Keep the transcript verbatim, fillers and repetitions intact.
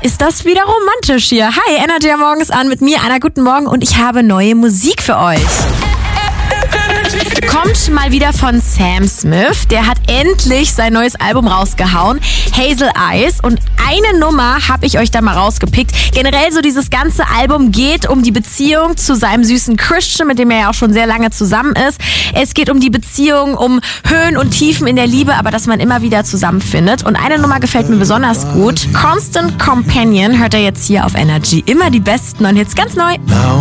ist das wieder romantisch hier. Hi, Energy am Morgen ist an mit mir, Anna, guten Morgen und ich habe neue Musik für euch. Kommt mal wieder von Sam Smith. Der hat endlich sein neues Album rausgehauen, Hazel Eyes. Und eine Nummer habe ich euch da mal rausgepickt. Generell so dieses ganze Album geht um die Beziehung zu seinem süßen Christian, mit dem er ja auch schon sehr lange zusammen ist. Es geht um die Beziehung, um Höhen und Tiefen in der Liebe, aber dass man immer wieder zusammenfindet. Und eine Nummer gefällt mir besonders gut. Constant Companion hört er jetzt hier auf Energy. Immer die besten und jetzt ganz neu. Now